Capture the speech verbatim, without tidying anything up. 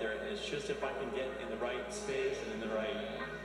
there. And it's just if I can get in the right space and in the right